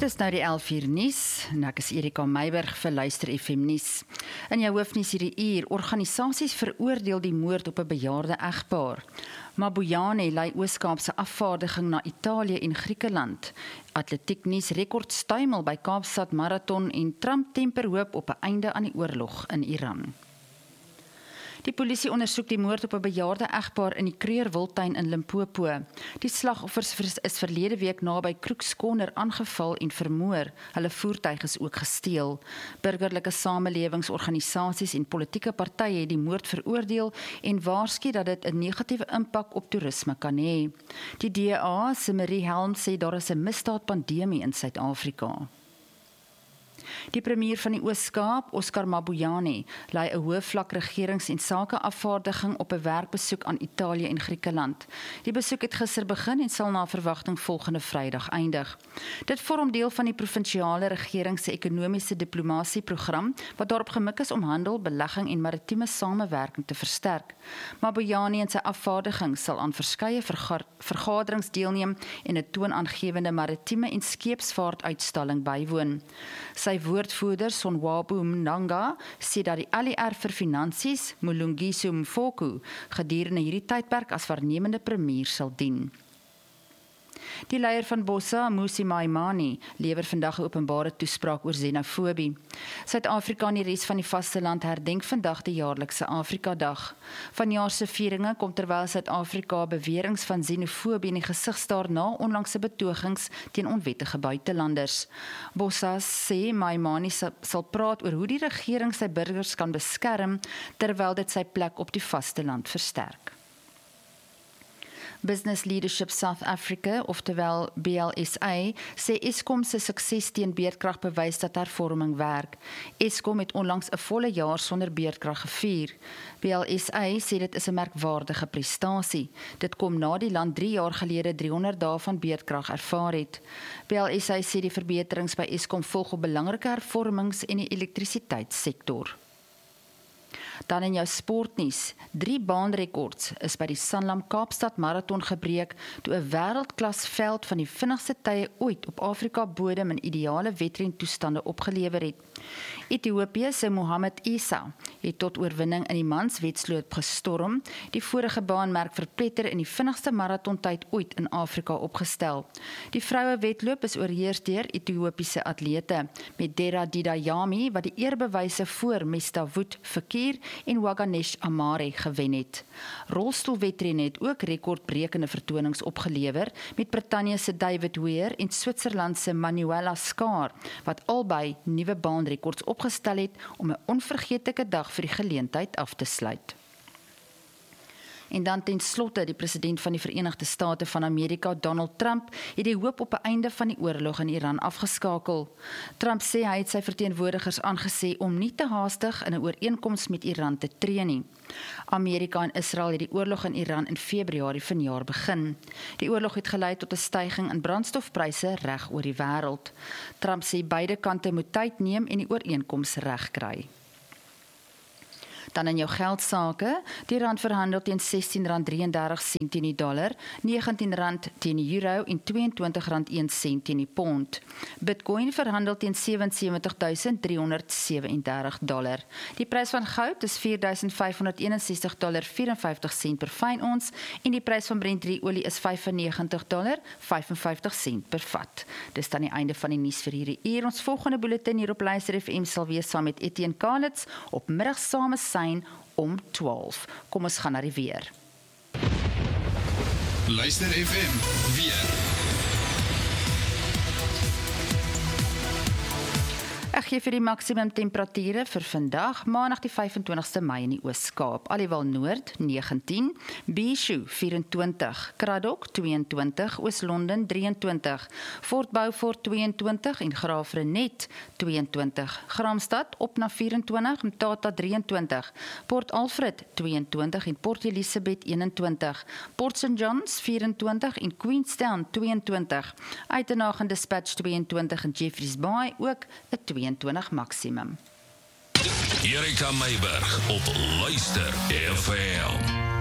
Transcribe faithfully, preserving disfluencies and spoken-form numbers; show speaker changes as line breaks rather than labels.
Dis nou die elf uur nuus en ek is Erika Meiberg vir Luister F M nuus. In jou hoofnuus hierdie uur, organisasies veroordeel die moord op 'n bejaarde egpaar. Mabuyane lei Oos-Kaapse afvaardiging na Italië en Griekeland. Atletieknuus rekord stuimel by Kaapstad Marathon en Trump temper hoop op 'n einde aan die oorlog in Iran. Die polisie ondersoek die moord op 'n bejaarde egpaar in die Kreurwiltuin in Limpopo. Die slagoffers is verlede week naby Crooks Corner aangeval en vermoor. Hulle voertuig is ook gesteel. Burgerlike samelewingsorganisasies en politieke partye het die moord veroordeel en waarsku dat dit 'n negatiewe impak op toerisme kan hê. Die D A se Marie Helm sê daar is 'n misdaadpandemie in Suid-Afrika. Die premier van die Oos-Kaap, Oscar Mabuyane, lei 'n hoëvlak regerings- en sakeafvaardiging op 'n werkbesoek aan Italië en Griekeland. Die besoek het gister begin en sal na verwagting volgende Vrydag eindig. Dit vorm deel van die provinsiale regering se ekonomiese diplomasieprogram wat daarop gemik is om handel, belegging en maritieme samewerking te versterk. Mabuyane en sy afvaardiging sal aan verskeie verga- vergaderings deelneem en 'n toonaangewende maritieme en skeepsvaartuitstalling bywoon. Sy woordvoerder Sonwabo Mnanga sê dat die L E R vir Finansies, Mulungiso Mfoku, gedurende hierdie tydperk as waarnemende premier sal dien. Die leier van Bossa, Mmusi Maimane, lewer vandag 'n openbare toespraak oor xenofobie. Suid-Afrika en die res van die vasteland herdenk vandag die jaarlikse Afrika-dag. Vanjaar se vieringe kom terwyl Suid-Afrika beweringe van xenofobie in die gesig staar na onlangse betogings teen onwettige buitelanders. Bossa sê Maimane sal praat oor hoe die regering sy burgers kan beskerm terwyl dit sy plek op die vasteland versterk. Business Leadership South Africa, oftewel B L S A, sê Eskom se sukses teen beerdkrag bewys dat hervorming werk. Eskom het onlangs 'n volle jaar sonder beerdkrag gevier. B L S A sê dit is 'n merkwaardige prestasie. Dit kom na die land drie jaar gelede driehonderd dae van beerdkrag ervaar het. B L S A sê die verbeterings by Eskom volg op belangrike hervormings in die elektrisiteitssektor. Dan in jou sportnuus, drie baanrekords is by die Sanlam Kaapstad Marathon gebreek toe 'n wêreldklas veld van die vinnigste tye ooit op Afrika bodem in ideale wedrentoestande opgelewer het. Ethiopië se Mohamed Isa het tot oorwinning in die manswedloop gestorm, die vorige baanmerk verpletter in die vinnigste marathontyd ooit in Afrika opgestel. Die vroue wedloop is oorheers deur Ethiopiese atlete, met Dera Didayami wat die eerbewyse voor Mestawut Fakir en Waganesh Amare gewen het. Rolstoelwedrenne het ook rekordbrekende vertonings opgelewer, met Brittanje se David Weir en Switserland se Manuela Scar, wat albei nuwe baanrekords opgestel het om 'n onvergeetlike dag vir die geleentheid af te sluit. En dan ten slotte, die president van die Verenigde State van Amerika, Donald Trump, het die hoop op 'n einde van die oorlog in Iran afgeskakel. Trump sê hy het sy verteenwoordigers aangesê om nie te haastig in 'n ooreenkoms met Iran te tree nie. Amerika en Israel het die oorlog in Iran in Februarie vanjaar begin. Die oorlog het gelei tot 'n stygings in brandstofpryse reg oor die wêreld. Trump sê beide kante moet tyd neem en die ooreenkoms regkry. Dan in jou geldsake, die rand verhandel teen sestien rand drieëndertig sent teen die dollar, negentien rand teen die euro en tweeëntwintig rand een sent teen die pond. Bitcoin verhandel teen sewe sewe ses drie sewe drie dollar. Die prys van goud is vier duisend vyf honderd eenensestig dollar vierenvyftig sent per fyn ons en die prys van Brent olie is vyfennegentig dollar vyfenvyftig sent per vat. Dis dan die einde van die nuus vir hierdie uur. Ons volgende bulletin hier op Luister F M sal wees saam met Etienne Kalitz op middagsame om twaalf. Kom ons gaan na die weer.
Luister F M, weer.
Ek gee vir die maksimum temperature vir vandag, maandag die vyfentwintigste Mei in die Oos-Kaap. Aliwal Noord negentien, Bishu vyf-en-twintig, Kraddock twee-en-twintig, Oos-London drie-en-twintig, Fort Beaufort twee-en-twintig en Graafrenet twee-en-twintig, Graamsstad op na vyf-en-twintig, Mthatha drie-en-twintig, Port Alfred twee-en-twintig en Port Elizabeth een-en-twintig, Port Saint Johns vyf-en-twintig en Queenstown twee-en-twintig, Uitenhage en Dispatch twee-en-twintig en Jeffreys Bay ook 'n tweeëntwintig maksimum.
Erika Meiberg op Luister F M.